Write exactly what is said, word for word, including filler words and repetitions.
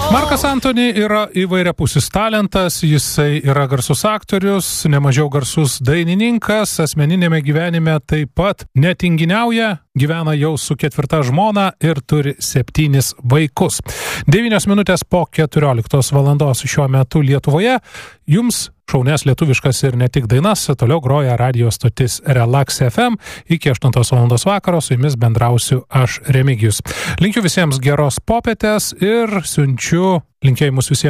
Markas Antoni yra įvairiapusis talentas, jisai yra garsus aktorius, nemažiau garsus dainininkas, asmeninėme gyvenime taip pat netinginiauja, gyvena jau su ketvirta žmona ir turi septynis vaikus. Devynios minutės po keturioliktos valandos šiuo metu Lietuvoje jums šaunės lietuviškas ir ne tik dainas, toliau groja radio stotis Relax F M. Iki aštuntos valandos vakaro su jumis bendrausiu aš, Remigijus. Linkiu visiems geros popietės ir siunčiu linkėjimus visiems